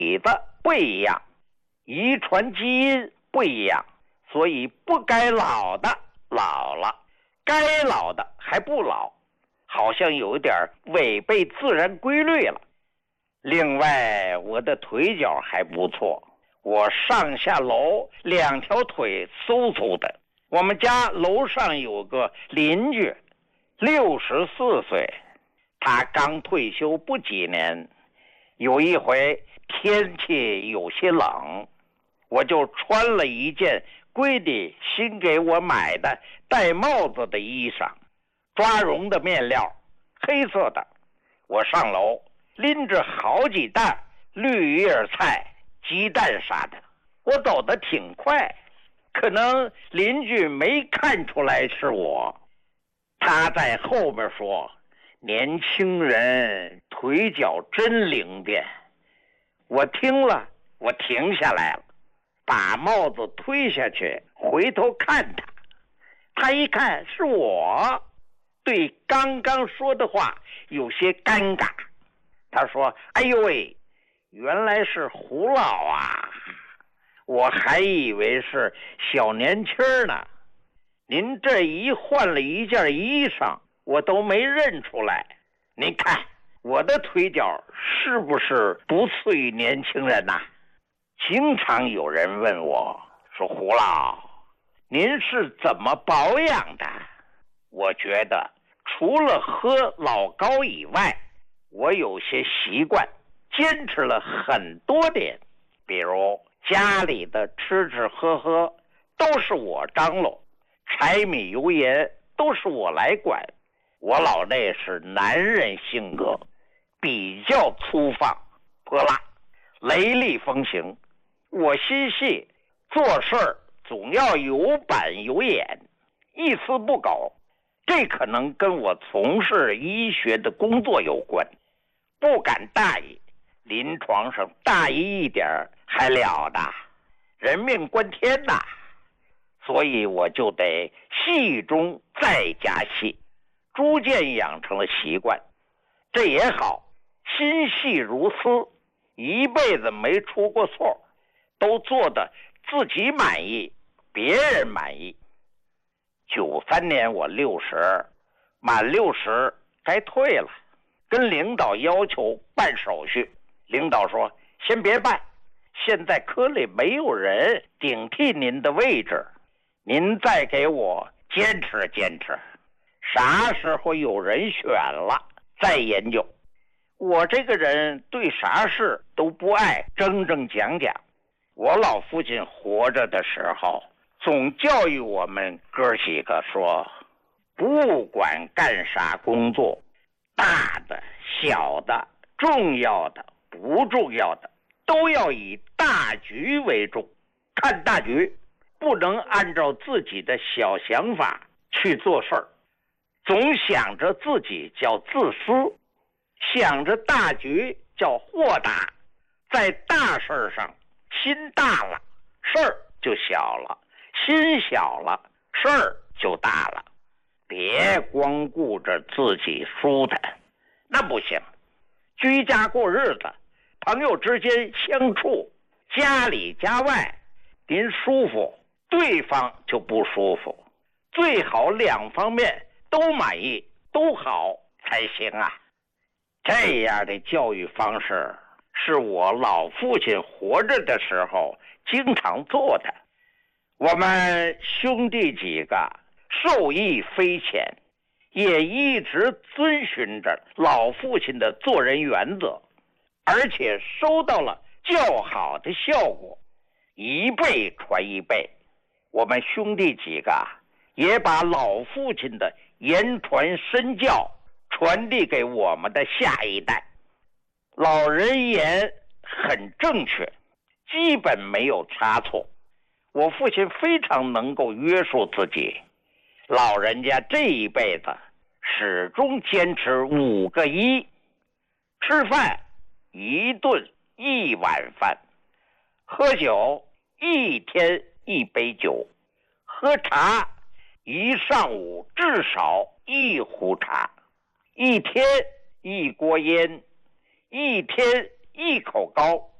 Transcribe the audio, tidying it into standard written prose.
体子不一样，遗传基因不一样，所以不该老的老了，该老的还不老，好像有点违背自然规律了。另外，我的腿脚还不错，我上下楼2条腿嗖嗖的。我们家楼上有个邻居，64岁，他刚退休不几年。有一回天气有些冷，我就穿了一件闺女新给我买的戴帽子的衣裳，抓绒的面料，黑色的。我上楼拎着好几袋绿叶菜、鸡蛋啥的，我走得挺快，可能邻居没看出来是我。他在后面说，年轻人腿脚真灵便。我听了，我停下来了，把帽子推下去，回头看他。他一看是我，对刚刚说的话有些尴尬。他说，哎呦喂，原来是胡老啊，我还以为是小年轻呢。您这一换了一件衣裳，我都没认出来。您看我的腿脚是不是不次于年轻人呐？经常有人问我说，胡老，您是怎么保养的？我觉得除了喝老高以外，我有些习惯坚持了很多年，比如家里的吃吃喝喝都是我张罗，柴米油盐都是我来管。我老那是男人性格，比较粗放泼辣，雷厉风行。我心细，做事儿总要有板有眼，一丝不苟。这可能跟我从事医学的工作有关，不敢大意，临床上大意一点还了得，人命关天呐。所以我就得细中再加细，逐渐养成了习惯。这也好，心细如丝，一辈子没出过错，都做得自己满意，别人满意。93年我60，满60该退了，跟领导要求办手续。领导说，先别办，现在科里没有人顶替您的位置，您再给我坚持坚持，啥时候有人选了再研究。我这个人对啥事都不爱争争讲讲。我老父亲活着的时候总教育我们哥几个说，不管干啥工作，大的小的重要的不重要的，都要以大局为重，看大局，不能按照自己的小想法去做事儿。总想着自己叫自私，想着大局叫豁达。在大事上心大了，事儿就小了，心小了，事儿就大了。别光顾着自己舒坦，那不行。居家过日子，朋友之间相处，家里家外，您舒服，对方就不舒服，最好两方面都满意，都好才行啊。这样的教育方式是我老父亲活着的时候经常做的。我们兄弟几个受益匪浅，也一直遵循着老父亲的做人原则，而且收到了较好的效果，一辈传一辈。我们兄弟几个也把老父亲的言传身教传递给我们的下一代。老人言很正确，基本没有差错。我父亲非常能够约束自己，老人家这一辈子始终坚持5个1，吃饭1顿1碗饭，喝酒1天1杯酒，喝茶一上午至少1壶茶，一天1锅烟，一天1口糕，